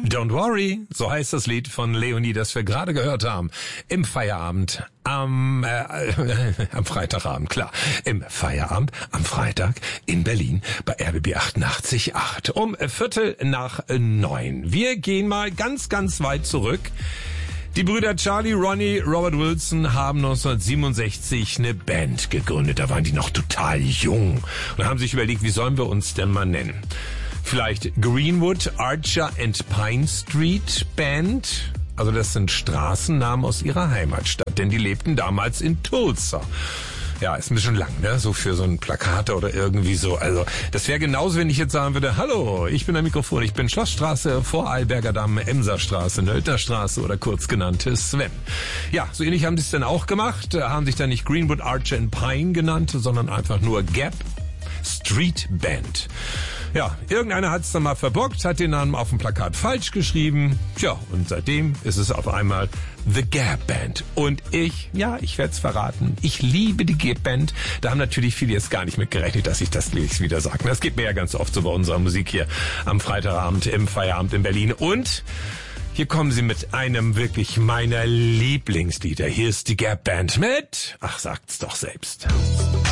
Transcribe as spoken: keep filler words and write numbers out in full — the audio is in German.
Don't Worry, so heißt das Lied von Leonie, das wir gerade gehört haben. Im Feierabend, am, äh, äh, am Freitagabend, klar. Im Feierabend, am Freitag in Berlin bei R B B achtundachtzig Komma acht. Um Viertel nach neun. Wir gehen mal ganz, ganz weit zurück. Die Brüder Charlie, Ronnie, Robert Wilson haben neunzehnhundertsiebenundsechzig eine Band gegründet. Da waren die noch total jung und haben sich überlegt, wie sollen wir uns denn mal nennen? Vielleicht Greenwood, Archer and Pine Street Band. Also das sind Straßennamen aus ihrer Heimatstadt, denn die lebten damals in Tulsa. Ja, ist ein bisschen lang, ne? So für so ein Plakat oder irgendwie so. Also das wäre genauso, wenn ich jetzt sagen würde, hallo, ich bin am Mikrofon, ich bin Schlossstraße, Vorarlberger Damm, Emserstraße, Nöldnerstraße oder kurz genannte Sven. Ja, so ähnlich haben sie es dann auch gemacht, haben sich dann nicht Greenwood, Archer and Pine genannt, sondern einfach nur Gap Street Band. Ja, irgendeiner hat es dann mal verbockt, hat den Namen auf dem Plakat falsch geschrieben. Tja, und seitdem ist es auf einmal The Gap Band. Und ich, ja, ich werde es verraten, ich liebe die Gap Band. Da haben natürlich viele jetzt gar nicht mit gerechnet, dass ich das wieder sage. Das geht mir ja ganz oft so bei unserer Musik hier am Freitagabend im Feierabend in Berlin. Und hier kommen sie mit einem wirklich meiner Lieblingslieder. Hier ist die Gap Band mit, ach, sagt's doch selbst.